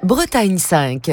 Bretagne 5.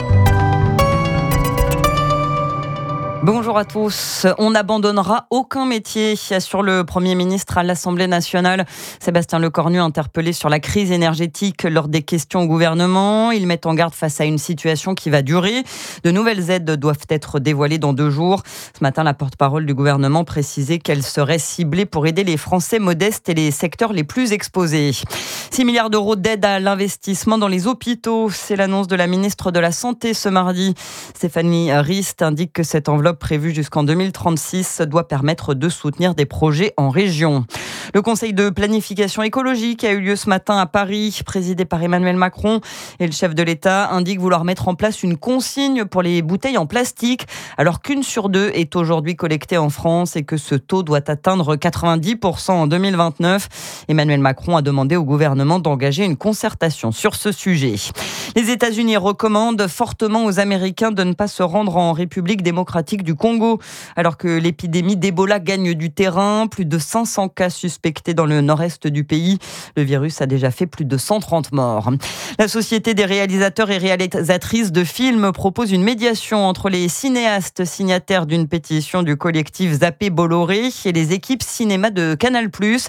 Bonjour à tous. On n'abandonnera aucun métier, assure le Premier ministre à l'Assemblée nationale. Sébastien Lecornu interpellé sur la crise énergétique lors des questions au gouvernement. Il met en garde face à une situation qui va durer. De nouvelles aides doivent être dévoilées dans 2 jours. Ce matin, la porte-parole du gouvernement précisait qu'elle serait ciblée pour aider les Français modestes et les secteurs les plus exposés. 6 milliards d'euros d'aide à l'investissement dans les hôpitaux. C'est l'annonce de la ministre de la Santé ce mardi. Stéphanie Rist indique que cette enveloppe prévue jusqu'en 2036 doit permettre de soutenir des projets en région. Le Conseil de planification écologique a eu lieu ce matin à Paris, présidé par Emmanuel Macron. Et le chef de l'État indique vouloir mettre en place une consigne pour les bouteilles en plastique, alors qu'1 sur 2 est aujourd'hui collectée en France et que ce taux doit atteindre 90% en 2029. Emmanuel Macron a demandé au gouvernement d'engager une concertation sur ce sujet. Les États-Unis recommandent fortement aux Américains de ne pas se rendre en République démocratique du Congo, alors que l'épidémie d'Ebola gagne du terrain. Plus de 500 cas suspectés dans le nord-est du pays. Le virus a déjà fait plus de 130 morts. La Société des réalisateurs et réalisatrices de films propose une médiation entre les cinéastes signataires d'une pétition du collectif Zappé Bolloré et les équipes cinéma de Canal+.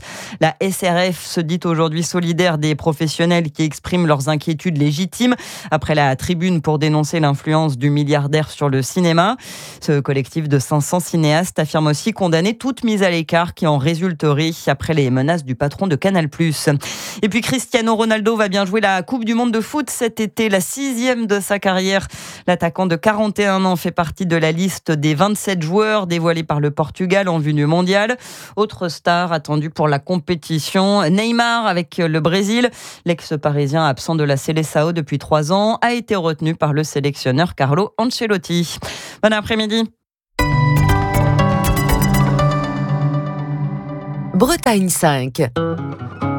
La SRF se dit aujourd'hui solidaire des professionnels qui expriment leurs inquiétudes légitimes après la tribune pour dénoncer l'influence du milliardaire sur le cinéma. Ce collectif de 500 cinéastes affirme aussi condamner toute mise à l'écart qui en résulterait après les menaces du patron de Canal+. Et puis Cristiano Ronaldo va bien jouer la Coupe du Monde de foot cet été, la 6e de sa carrière. L'attaquant de 41 ans fait partie de la liste des 27 joueurs dévoilés par le Portugal en vue du mondial. Autre star attendue pour la compétition, Neymar avec le Brésil. L'ex-parisien absent de la Seleção depuis 3 ans a été retenu par le sélectionneur Carlo Ancelotti. Bon après-midi. Bretagne 5.